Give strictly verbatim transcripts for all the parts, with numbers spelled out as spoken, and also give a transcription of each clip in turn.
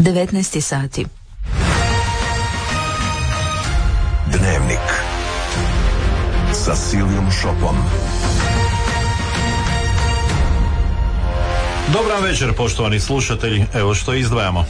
devetnaest sati. Dnevnik sa Silijom Šopom. Dobar večer, poštovani slušatelji. Evo što izdvajamo.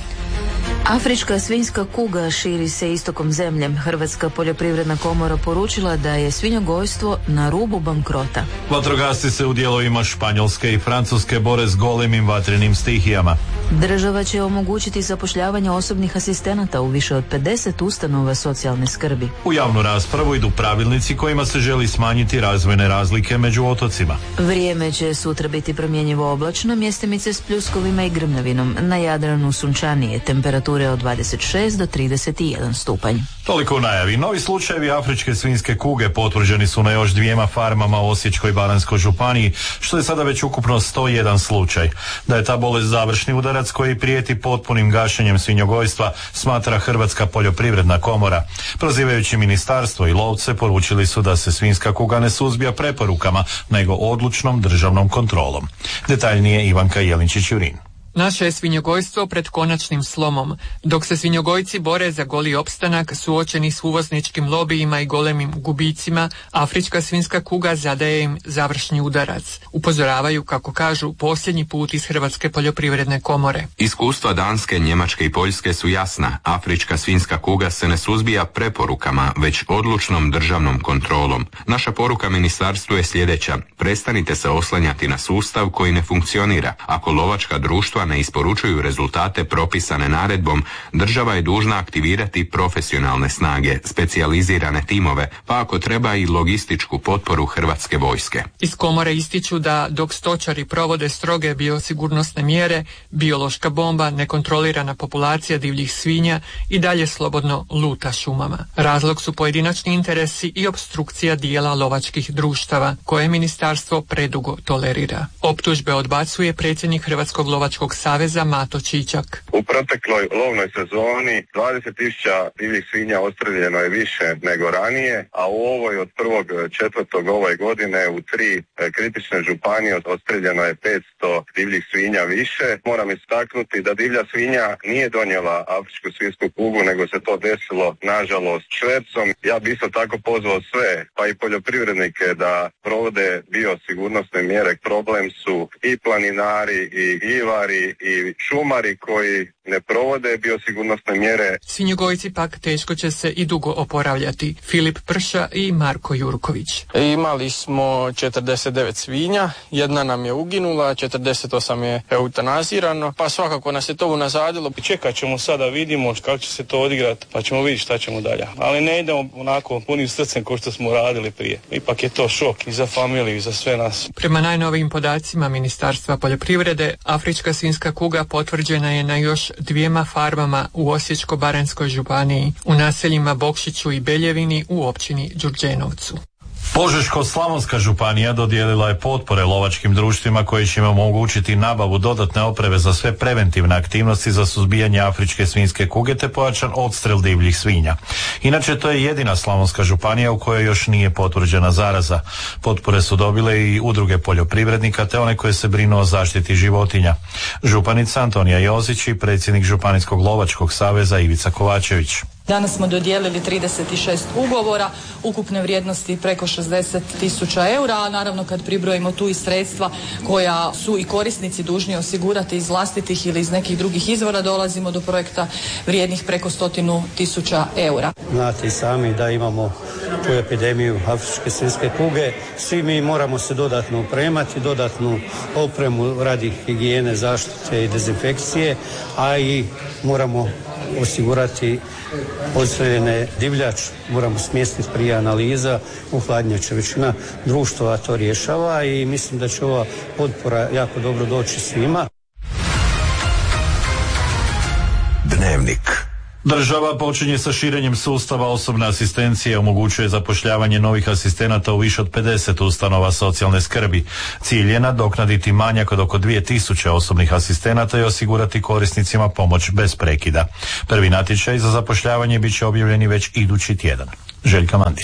Afrička svinjska kuga širi se istokom zemlje. Hrvatska poljoprivredna komora poručila da je svinjogojstvo na rubu bankrota. Vatrogasci se u dijelovima Španjolske i Francuske bore s golemim vatrenim stihijama. Država će omogućiti zapošljavanje osobnih asistenata u više od pedeset ustanova socijalne skrbi. U javnu raspravu idu pravilnici kojima se želi smanjiti razvojne razlike među otocima. Vrijeme će sutra biti promjenjivo oblačno, mjestimice s pljuskovima i grmljavinom. Na Jadranu sunčanije, temperature od dvadeset šest do trideset jedan stupanj. Toliko u najavi. Novi slučajevi afričke svinjske kuge potvrđeni su na još dvijema farmama u Osječkoj i Baranjskoj županiji, što je sada već ukupno sto jedan slučaj. Da je ta bolest završni udarac koji prijeti potpunim gašenjem svinjogojstva, smatra Hrvatska poljoprivredna komora. Prozivajući ministarstvo i lovce, poručili su da se svinjska kuga ne suzbija preporukama, nego odlučnom državnom kontrolom. Detaljnije Ivanka Jelinčić-Jurin. Naše je svinjogojstvo pred konačnim slomom. Dok se svinjogojci bore za goli opstanak, suočeni s uvozničkim lobijima i golemim gubicima, afrička svinjska kuga zadaje im završni udarac. Upozoravaju, kako kažu, posljednji put iz Hrvatske poljoprivredne komore. Iskustva Danske, Njemačke i Poljske su jasna. Afrička svinjska kuga se ne suzbija preporukama, već odlučnom državnom kontrolom. Naša poruka ministarstvu je sljedeća: prestanite se oslanjati na sustav koji ne funkcionira. Ako lovačka društva ne isporučuju rezultate propisane naredbom, država je dužna aktivirati profesionalne snage, specijalizirane timove, pa ako treba i logističku potporu Hrvatske vojske. Iz komore ističu da dok stočari provode stroge biosigurnosne mjere, biološka bomba, nekontrolirana populacija divljih svinja i dalje slobodno luta šumama. Razlog su pojedinačni interesi i opstrukcija dijela lovačkih društava, koje ministarstvo predugo tolerira. Optužbe odbacuje predsjednik Hrvatskog lovačkog saveza Mato Čičak. U protekloj lovnoj sezoni dvadeset tisuća divljih svinja odstreljeno je više nego ranije, a u ovoj od prvog četvrtog ove godine u tri kritične županije odstreljeno je petsto divljih svinja više. Moram istaknuti da divlja svinja nije donijela afričku svinjsku kugu, nego se to desilo nažalost švercom. Ja bi isto tako pozvao sve, pa i poljoprivrednike, da provode biosigurnosne mjere. Problem su i planinari i ivari i šumari koji ne provode biosigurnosne mjere. Svinjogojci pak teško će se i dugo oporavljati. Filip Prša i Marko Jurković. Imali smo četrdeset devet svinja, jedna nam je uginula, četrdeset osam je eutanazirano, pa svakako nas je to unazadilo. Čekat ćemo sada, vidimo kako će se to odigrati, pa ćemo vidjeti šta ćemo dalje. Ali ne idemo onako punim srcem kao što smo radili prije. Ipak je to šok i za familiju i za sve nas. Prema najnovijim podacima Ministarstva poljoprivrede, afrička svinjska kuga potvrđena je na još dvijema farmama u Osječko-baranjskoj županiji, u naseljima Bokšiću i Beljevini u općini Đurđenovcu. Požeško-slavonska županija dodijelila je potpore lovačkim društvima koji će im omogućiti nabavu dodatne opreme za sve preventivne aktivnosti za suzbijanje afričke svinjske kuge te pojačan odstrel divljih svinja. Inače, to je jedina slavonska županija u kojoj još nije potvrđena zaraza. Potpore su dobile i udruge poljoprivrednika te one koje se brinu o zaštiti životinja. Županica Antonija Jozić i predsjednik Županijskog lovačkog saveza Ivica Kovačević. Danas smo dodijelili trideset šest ugovora, ukupne vrijednosti preko šezdeset tisuća eura, a naravno kad pribrojimo tu i sredstva koja su i korisnici dužni osigurati iz vlastitih ili iz nekih drugih izvora, dolazimo do projekta vrijednih preko stotinu tisuća eura. Znate i sami da imamo tu epidemiju afričke svinjske kuge. Svi mi moramo se dodatno opremati, dodatnu opremu radi higijene, zaštite i dezinfekcije, a i moramo osigurati odstreljene divljač, moramo smjestiti prije analiza u hladnjače. Većina društva to rješava i mislim da će ova potpora jako dobro doći svima. Dnevnik. Država počinje sa širenjem sustava osobne asistencije, omogućuje zapošljavanje novih asistenata u više od pedeset ustanova socijalne skrbi. Cilj je nadoknaditi manjak od oko dvije tisuće osobnih asistenata i osigurati korisnicima pomoć bez prekida. Prvi natječaj za zapošljavanje bit će objavljeni već idući tjedan. Željka Mandić.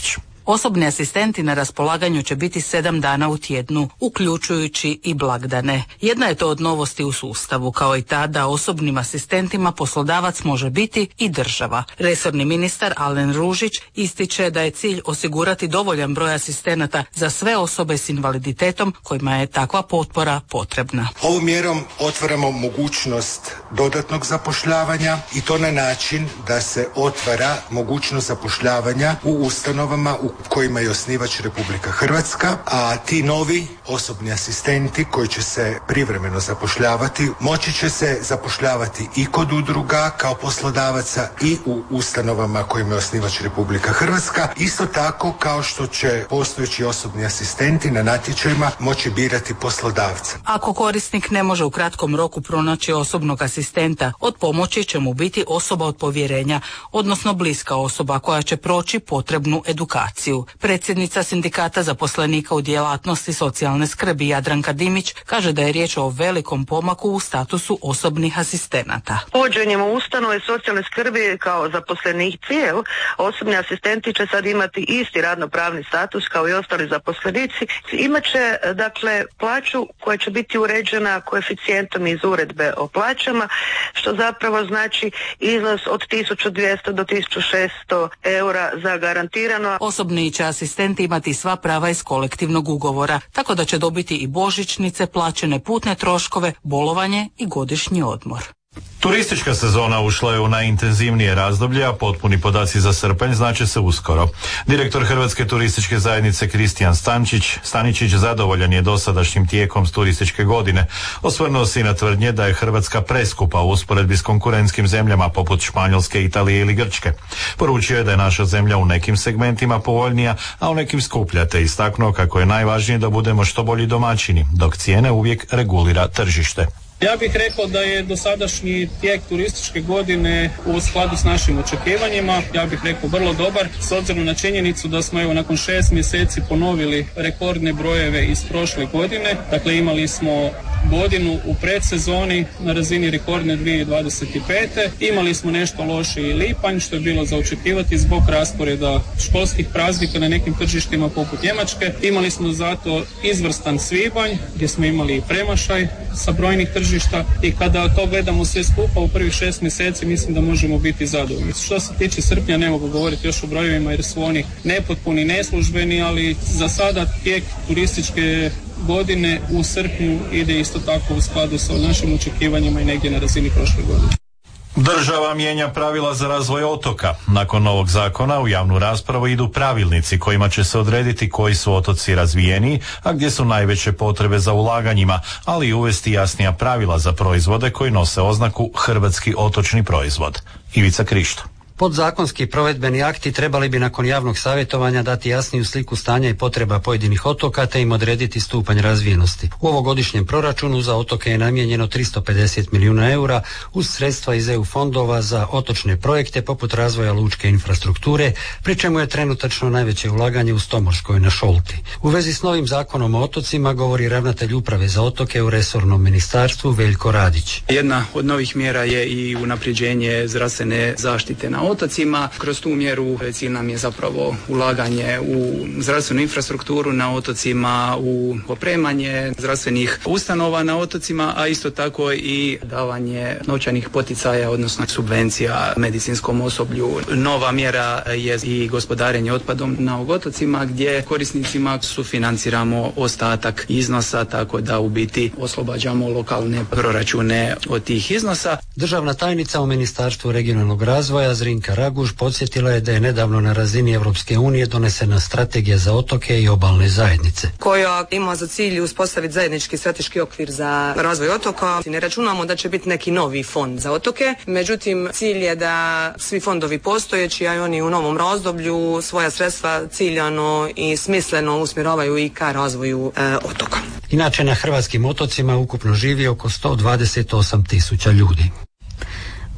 Osobni asistenti na raspolaganju će biti sedam dana u tjednu, uključujući i blagdane. Jedna je to od novosti u sustavu, kao i ta da osobnim asistentima poslodavac može biti i država. Resorni ministar Alen Ružić ističe da je cilj osigurati dovoljan broj asistenata za sve osobe s invaliditetom kojima je takva potpora potrebna. Ovom mjerom otvaramo mogućnost dodatnog zapošljavanja i to na način da se otvara mogućnost zapošljavanja u ustanovama u kojima je osnivač Republika Hrvatska, a ti novi osobni asistenti koji će se privremeno zapošljavati moći će se zapošljavati i kod udruga kao poslodavaca i u ustanovama kojima je osnivač Republika Hrvatska, isto tako kao što će postojeći osobni asistenti na natječajima moći birati poslodavca. Ako korisnik ne može u kratkom roku pronaći osobnog asistenta, od pomoći će mu biti osoba od povjerenja, odnosno bliska osoba koja će proći potrebnu edukaciju. Predsjednica Sindikata zaposlenika u djelatnosti socijalne skrbi Jadranka Dimić kaže da je riječ o velikom pomaku u statusu osobnih asistenata. Uvođenjem u ustanove socijalne skrbi kao zaposlenici, osobni asistenti će sad imati isti radnopravni status kao i ostali zaposlenici. Imaće dakle plaću koja će biti uređena koeficijentom iz uredbe o plaćama, što zapravo znači iznos od tisuću dvjesto do tisuću šesto eura za garantirano. Osobni će asistenti imati sva prava iz kolektivnog ugovora, tako da će dobiti i božićnice, plaćene putne troškove, bolovanje i godišnji odmor. Turistička sezona ušla je u najintenzivnije razdoblje, a potpuni podaci za srpanj znače se uskoro. Direktor Hrvatske turističke zajednice Kristijan Stančić, Staničić zadovoljan je dosadašnjim tijekom turističke godine. Osvrnuo se i na tvrdnje da je Hrvatska preskupa u usporedbi s konkurentskim zemljama poput Španjolske, Italije ili Grčke. Poručio je da je naša zemlja u nekim segmentima povoljnija, a u nekim skuplja, te istaknuo kako je najvažnije da budemo što bolji domaćini, dok cijene uvijek regulira tržište. Ja bih rekao da je dosadašnji tijek turističke godine u skladu s našim očekivanjima, ja bih rekao vrlo dobar, s obzirom na činjenicu da smo evo nakon šest mjeseci ponovili rekordne brojeve iz prošle godine. Dakle, imali smo godinu u predsezoni na razini rekordne dvije tisuće dvadeset pete. Imali smo nešto lošiji lipanj, što je bilo za očekivati zbog rasporeda školskih praznika na nekim tržištima poput Njemačke. Imali smo zato izvrstan svibanj gdje smo imali i premašaj sa brojnih tržišta i kada to gledamo sve skupa u prvih šest mjeseci mislim da možemo biti zadovoljni. Što se tiče srpnja ne mogu govoriti još o brojevima jer su oni nepotpuni, neslužbeni, ali za sada tijek turističke godine u srpnju ide isto tako u skladu sa našim očekivanjima i negdje na razini prošle godine. Država mijenja pravila za razvoj otoka. Nakon novog zakona u javnu raspravu idu pravilnici kojima će se odrediti koji su otoci razvijeniji, a gdje su najveće potrebe za ulaganjima, ali i uvesti jasnija pravila za proizvode koji nose oznaku hrvatski otočni proizvod. Ivica Krišto. Podzakonski provedbeni akti trebali bi nakon javnog savjetovanja dati jasniju sliku stanja i potreba pojedinih otoka te im odrediti stupanj razvijenosti. U ovogodišnjem proračunu za otoke je namijenjeno tristo pedeset milijuna eura uz sredstva iz E U fondova za otočne projekte poput razvoja lučke infrastrukture, pri čemu je trenutačno najveće ulaganje u Stomorskoj na Šolti. U vezi s novim zakonom o otocima govori ravnatelj uprave za otoke u resornom ministarstvu Veljko Radić. Jedna od novih mjera je i unapređenje zdravstvene zaštite na otocima. Kroz tu mjeru cilj nam je zapravo ulaganje u zdravstvenu infrastrukturu na otocima, u opremanje zdravstvenih ustanova na otocima, a isto tako i davanje novčanih poticaja, odnosno subvencija medicinskom osoblju. Nova mjera je i gospodarenje otpadom na otocima gdje korisnicima sufinanciramo ostatak iznosa, tako da u biti oslobađamo lokalne proračune od tih iznosa. Državna tajnica u Ministarstvu regionalnog razvoja Zrinka Raguž podsjetila je da je nedavno na razini Europske unije donesena strategija za otoke i obalne zajednice, koja ima za cilj uspostaviti zajednički strateški okvir za razvoj otoka. Ne računamo da će biti neki novi fond za otoke, međutim cilj je da svi fondovi postojeći, a i oni u novom razdoblju svoja sredstva ciljano i smisleno usmjeravaju i ka razvoju e, otoka. Inače na hrvatskim otocima ukupno živi oko sto dvadeset osam tisuća ljudi.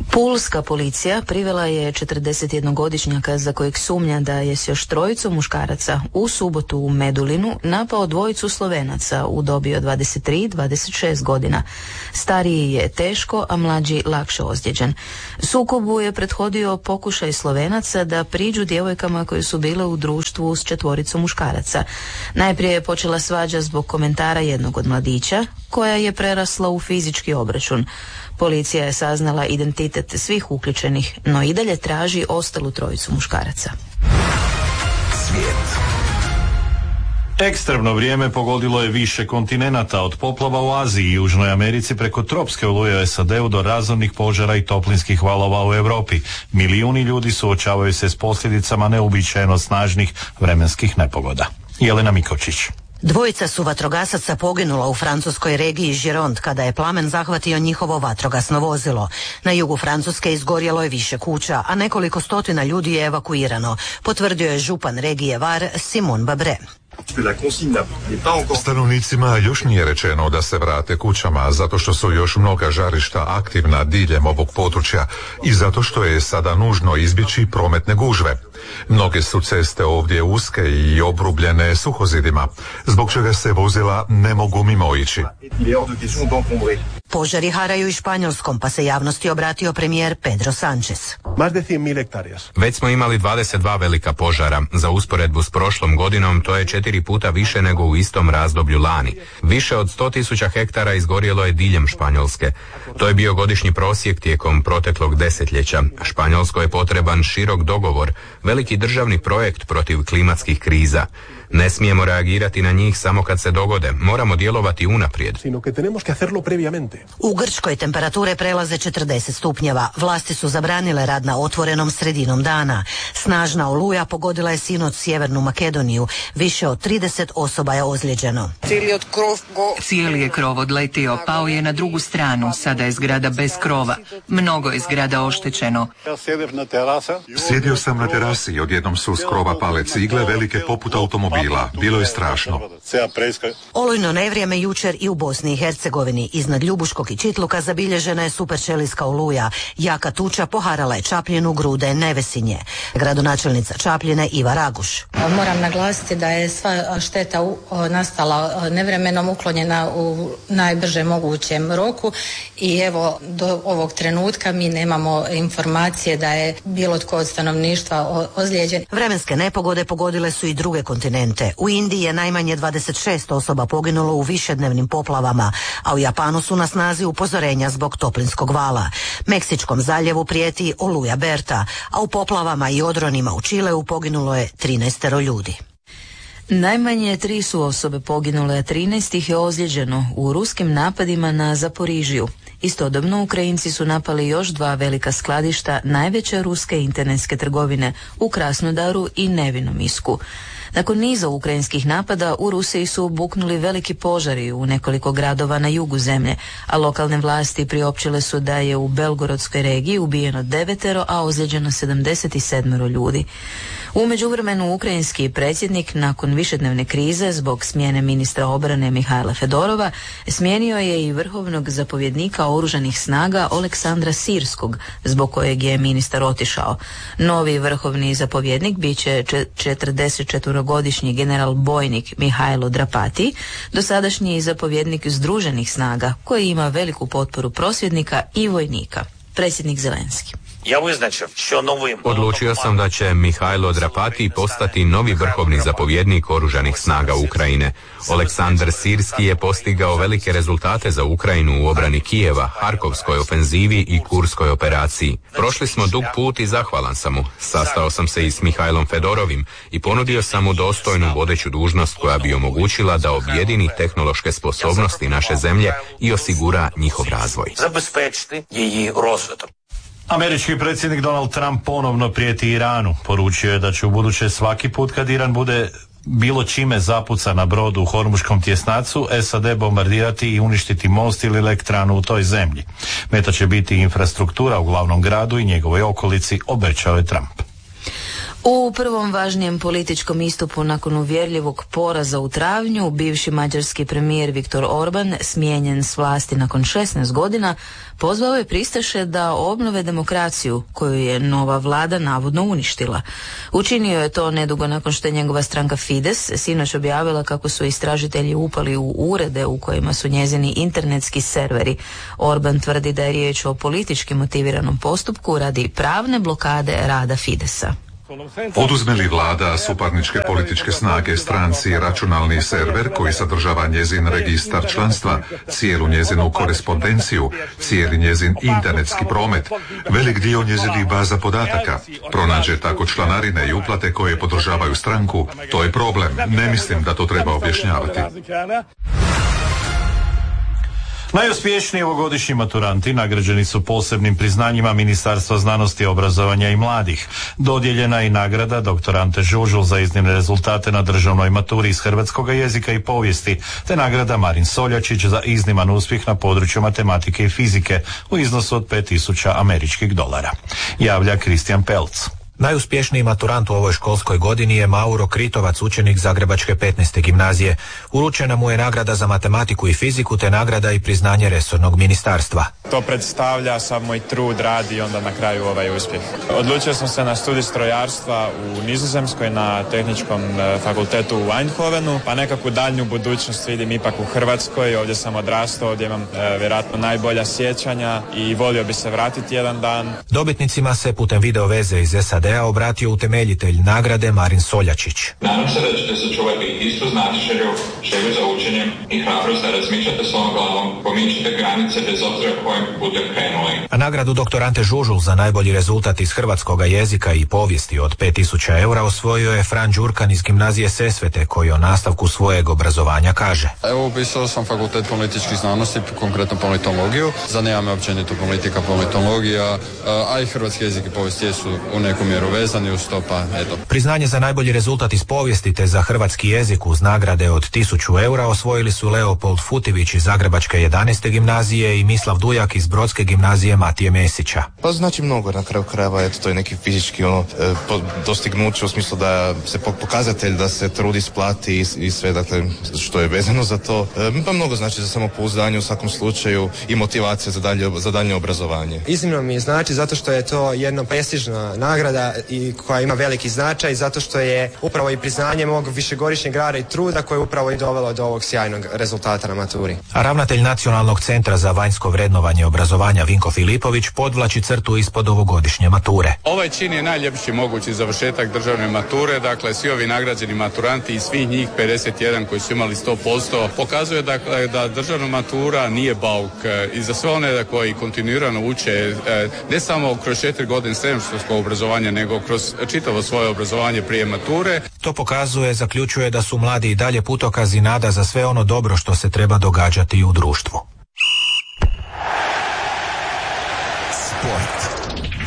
Pulska policija privela je četrdesetjednogodišnjaka za kojeg sumnja da je s još trojicom muškaraca u subotu u Medulinu napao dvojicu Slovenaca u dobi od dvadeset tri do dvadeset šest godina. Stariji je teško, a mlađi lakše ozlijeđen. Sukobu je prethodio pokušaj Slovenaca da priđu djevojkama koje su bile u društvu s četvoricom muškaraca. Najprije je počela svađa zbog komentara jednog od mladića, koja je prerasla u fizički obračun. Policija je saznala identitet svih uključenih, no i dalje traži ostalu trojicu muškaraca. Svijet. Ekstremno vrijeme pogodilo je više kontinenata, od poplava u Aziji i Južnoj Americi preko tropske oluje u S A D-u do razornih požara i toplinskih valova u Europi. Milijuni ljudi suočavaju se s posljedicama neuobičajeno snažnih vremenskih nepogoda. Jelena Mikočić. Dvojica su vatrogasaca poginula u francuskoj regiji Gironde kada je plamen zahvatio njihovo vatrogasno vozilo. Na jugu Francuske izgorjelo je više kuća, a nekoliko stotina ljudi je evakuirano, potvrdio je župan regije Var Simon Babre. Stanovnicima još nije rečeno da se vrate kućama zato što su još mnoga žarišta aktivna diljem ovog područja i zato što je sada nužno izbjeći prometne gužve. Mnoge su ceste ovdje uske i obrubljene suhozidima, zbog čega se vozila ne mogu mimo ići. Požari haraju i Španjolskom, pa se javnosti obratio premijer Pedro Sánchez. Već smo imali dvadeset dva velika požara. Za usporedbu s prošlom godinom to je četiri puta više nego u istom razdoblju lani. Više od sto tisuća hektara izgorjelo je diljem Španjolske. To je bio godišnji prosjek tijekom proteklog desetljeća. Španjolskoj je potreban širok dogovor, veliki državni projekt protiv klimatskih kriza. Ne smijemo reagirati na njih samo kad se dogode, moramo djelovati unaprijed. U Grčkoj temperature prelaze četrdeset stupnjeva. Vlasti su zabranile rad na otvorenom sredinom dana. Snažna oluja pogodila je sinoć Sjevernu Makedoniju. Više od trideset osoba je ozlijeđeno. Cijeli je krov odletio, pao je na drugu stranu, sada je zgrada bez krova. Mnogo je zgrada oštećeno. Sjedio sam na terasi i odjednom su s krova pale cigle velike poput automobila. Bilo je strašno. Olujno nevrijeme jučer i u Bosni i Hercegovini. Iznad Ljubuškog i Čitluka zabilježena je superčelijska oluja. Jaka tuča poharala je Čapljinu, Grude, Nevesinje. Gradonačelnica Čapljine Iva Raguš. Moram naglasiti da je sva šteta nastala nevremenom, uklonjena u najbrže mogućem roku i evo do ovog trenutka mi nemamo informacije da je bilo tko od stanovništva ozlijeđen. Vremenske nepogode pogodile su i druge kontinente. U Indiji je najmanje dvadeset šest osoba poginulo u višednevnim poplavama, a u Japanu su na snazi upozorenja zbog toplinskog vala. Meksičkom zaljevu prijeti oluja Berta, a u poplavama i odronima u Čileu poginulo je trinaestero ljudi. Najmanje tri su osobe poginule, a trinaest ih je ozlijeđeno u ruskim napadima na Zaporižiju. Istodobno Ukrajinci su napali još dva velika skladišta najveće ruske internetske trgovine u Krasnodaru i Nevinomisku. Nakon niza ukrajinskih napada u Rusiji su buknuli veliki požari u nekoliko gradova na jugu zemlje, a lokalne vlasti priopćile su da je u Belgorodskoj regiji ubijeno devetero, a ozlijeđeno sedamdeset sedam ljudi. U međuvremenu ukrajinski predsjednik nakon višednevne krize zbog smjene ministra obrane Mihajla Fedorova smijenio je i vrhovnog zapovjednika oružanih snaga Oleksandra Sirskog, zbog kojeg je ministar otišao. Novi vrhovni zapovjednik bit će četrdesetčetvorogodišnji general bojnik Mihajlo Drapati, dosadašnji zapovjednik Združenih snaga koji ima veliku potporu prosvjednika i vojnika. Predsjednik Zelenski. Odlučio sam da će Mihajlo Drapati postati novi vrhovni zapovjednik oružanih snaga Ukrajine. Oleksandar Sirski je postigao velike rezultate za Ukrajinu u obrani Kijeva, Harkovskoj ofenzivi i Kurskoj operaciji. Prošli smo dug put i zahvalan sam mu. Sastao sam se i s Mihajlom Fedorovim i ponudio sam mu dostojnu vodeću dužnost koja bi omogućila da objedini tehnološke sposobnosti naše zemlje i osigura njihov razvoj. Američki predsjednik Donald Trump ponovno prijeti Iranu. Poručio je da će u buduće svaki put kad Iran bude bilo čime zapuca na brodu u Hormuškom tjesnacu, S A D bombardirati i uništiti most ili elektranu u toj zemlji. Meta će biti infrastruktura u glavnom gradu i njegovoj okolici, obećao je Trump. U prvom važnijem političkom istupu nakon uvjerljivog poraza u travnju, bivši mađarski premijer Viktor Orban, smijenjen s vlasti nakon šesnaest godina, pozvao je pristaše da obnove demokraciju koju je nova vlada navodno uništila. Učinio je to nedugo nakon što je njegova stranka Fides sinoć objavila kako su istražitelji upali u urede u kojima su njezini internetski serveri. Orban tvrdi da je riječ o politički motiviranom postupku radi pravne blokade rada Fidesa. Oduzme li vlada suparničke političke snage stranci računalni server koji sadržava njezin registar članstva, cijelu njezinu korespondenciju, cijeli njezin internetski promet, velik dio njezinih baza podataka, pronađe tako članarine i uplate koje podržavaju stranku, to je problem. Ne mislim da to treba objašnjavati. Najuspješniji ovogodišnji maturanti nagrađeni su posebnim priznanjima Ministarstva znanosti, obrazovanja i mladih. Dodijeljena je i nagrada doktor Ante Žužul za iznimne rezultate na državnoj maturi iz hrvatskog jezika i povijesti, te nagrada Marin Soljačić za izniman uspjeh na području matematike i fizike u iznosu od pet tisuća američkih dolara. Javlja Kristijan Pelc. Najuspješniji maturant u ovoj školskoj godini je Mauro Kritovac, učenik Zagrebačke petnaeste gimnazije. Uručena mu je nagrada za matematiku i fiziku te nagrada i priznanje resornog ministarstva. To predstavlja sav moj trud, rad i onda na kraju ovaj uspjeh. Odlučio sam se na studij strojarstva u Nizozemskoj na tehničkom fakultetu u Eindhovenu, pa nekakvu daljnju budućnost vidim ipak u Hrvatskoj. Ovdje sam odrastao, ovdje imam e, vjerojatno najbolja sjećanja i volio bi se vratiti jedan dan. Dobitnicima se putem video veze iz S A D obratio utemeljitelj nagrade Marin Soljačić. Nadam se da ćete sačuvati istu znatiželju, želju za učenjem i hrabrost da razmišljate svojom glavom, pomičite granice bez obzira kojim putem krenuli. A nagradu doktor Ante Žužul za najbolji rezultat iz hrvatskoga jezika i povijesti od pet tisuća eura osvojio je Fran Đurkan iz gimnazije Sesvete, koji o nastavku svojeg obrazovanja kaže. Evo, upisao sam fakultet političkih znanosti, konkretno politologiju. Zanima me općenito politika, politologija, a i hrvatski jezik i povijest jesu u nekom mjeru vezani uz to, pa eto. Priznanje za najbolji rezultat iz povijesti te za hrvatski jezik uz nagrade od tisuću eura osvojili su Leopold Futivić iz Zagrebačke jedanaeste gimnazije i Mislav Dujak iz Brodske gimnazije Matije Mesića. Pa znači mnogo na kraju krajeva, eto, to je neki fizički ono, e, dostignuće u smislu da se pokazatelj da se trud isplati i, i sve, dakle, što je vezano za to. E, pa mnogo znači za samopouzdanje u svakom slučaju i motivacija za dalje, za dalje obrazovanje. Iznimno mi znači zato što je to jedna prestižna nagrada i koja ima veliki značaj, zato što je upravo i priznanje mog višegodišnjeg rada i truda koje je upravo i dovelo do ovog sjajnog rezultata na maturi. A ravnatelj Nacionalnog centra za vanjsko vrednovanje obrazovanja Vinko Filipović podvlači crtu ispod ovogodišnje mature. Ovaj čin je najljepši mogući završetak državne mature, dakle svi ovi nagrađeni maturanti i svih njih pedeset jedan koji su imali sto posto pokazuje dakle, da državna matura nije bauk i za sve one koji kontinuirano uče ne samo kroz četiri godine srednjoškolskog obrazovanja nego kroz čitavo svoje obrazovanje prije mature. To pokazuje, zaključuje da su mladi i dalje putokaz i nada za sve ono dobro što se treba događati u društvu. Sport.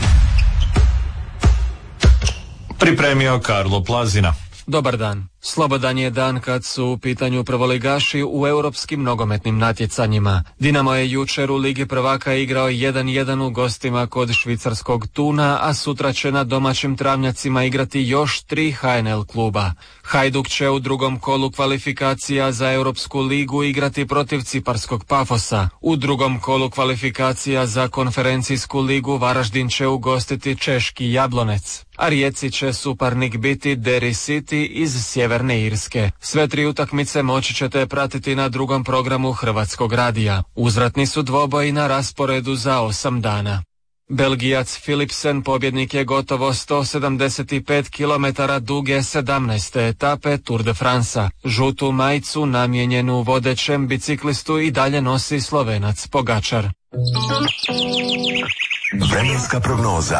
Pripremio Karlo Plazina. Dobar dan. Slobodan je dan kad su u pitanju prvoligaši u europskim nogometnim natjecanjima. Dinamo je jučer u Ligi prvaka igrao jedan jedan u gostima kod švicarskog Tuna, a sutra će na domaćim travnjacima igrati još tri H N L kluba. Hajduk će u drugom kolu kvalifikacija za Europsku ligu igrati protiv ciparskog Pafosa. U drugom kolu kvalifikacija za konferencijsku ligu Varaždin će ugostiti češki Jablonec, a Rijeci će suparnik biti Derry City iz Sjeverne Irske. Sve tri utakmice moći ćete pratiti na drugom programu Hrvatskog radija. Uzvratni su dvoboji na rasporedu za osam dana. Belgijac Philipsen pobjednik je gotovo sto sedamdeset pet kilometara duge sedamnaeste etape Tour de France-a. Žutu majicu namijenjenu vodećem biciklistu i dalje nosi Slovenac Pogačar. Vremenska prognoza.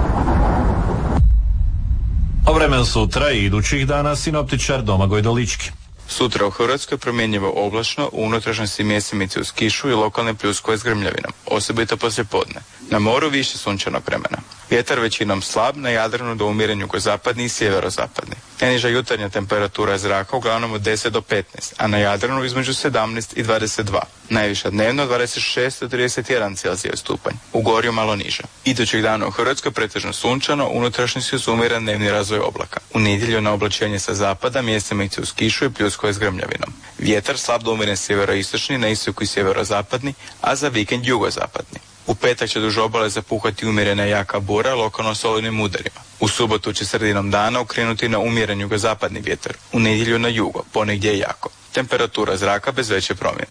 O vremenu sutra i idućih dana sinoptičar Domagoj Dolički. Sutra u Hrvatskoj promjenjivo oblačno, u unutrašnjosti mjesimice uz kišu i lokalne pljuskove s grmljavinom, osobito poslijepodne. Na moru više sunčanog vremena. Vjetar većinom slab, na Jadranu do umjeren jugozapadni i sjeverozapadni. Najniža jutarnja temperatura zraka uglavnom od deset do petnaest, a na Jadranu između sedamnaest i dvadeset dva. Najviša dnevno dvadeset šest do trideset jedan Celzijeva stupanj, u Gorju malo niža. Idućeg dana u Hrvatskoj pretežno sunčano, unutrašnjosti uz umjeren dnevni razvoj oblaka. U nedjelju na oblačenje sa zapada, mjesecimice uz kišu i pljuskove s grmljavinom. Vjetar slab do umjeren sjeveroistočni, na istoku i sjeverozapadni, a za vikend jugozapadni. U petak će duž obale zapuhati umjerena jaka bura, lokalno s olujnim udarima. U subotu će sredinom dana ukrenuti na umjeren jugozapadni vjetar, u nedjelju na jugo, ponegdje jako. Temperatura zraka bez veće promjene.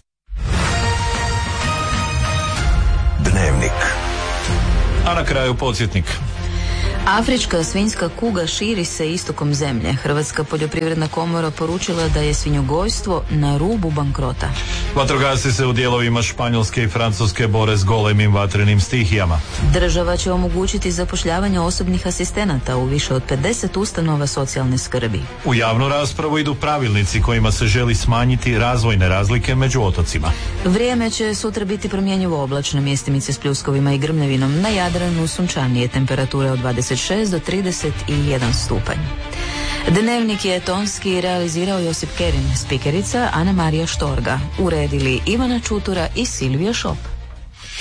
Dnevnik. A na kraju podsjetnik. Afrička svinjska kuga širi se istokom zemlje. Hrvatska poljoprivredna komora poručila da je svinjogojstvo na rubu bankrota. Vatrogasci se u dijelovima Španjolske i Francuske bore s golemim vatrenim stihijama. Država će omogućiti zapošljavanje osobnih asistenata u više od pedeset ustanova socijalne skrbi. U javnu raspravu idu pravilnici kojima se želi smanjiti razvojne razlike među otocima. Vrijeme će sutra biti promjenjivo oblačno, mjestimice s pljuskovima i grmljavinom, na Jadranu sunčanije, temperature od dvadeset šest do trideset jedan stupanj. Dnevnik je tonski realizirao Josip Kerin, spikerica Ana Marija Štorga, uredili Ivana Čutura i Silvija Šop.